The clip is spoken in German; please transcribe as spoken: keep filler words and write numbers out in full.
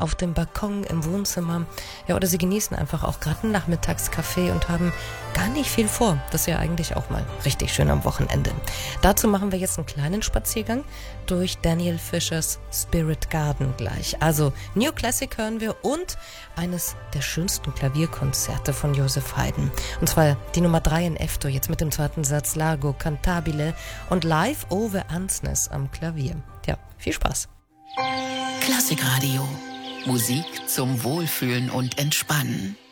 auf dem Balkon, im Wohnzimmer. Ja, oder sie genießen einfach auch gerade einen Nachmittagskaffee und haben gar nicht viel vor. Das ist ja eigentlich auch mal richtig schön am Wochenende. Dazu machen wir jetzt einen kleinen Spaziergang durch Daniel Fischers Spirit Garden gleich. Also New Classic hören wir und eines der schönsten Klavierkonzerte von Joseph Haydn. Und zwar die Nummer drei in F-Dur, jetzt mit dem zweiten Satz Largo Cantabile und Live Ove Ansnes am Klavier. Ja, viel Spaß. Klassikradio. Musik zum Wohlfühlen und Entspannen.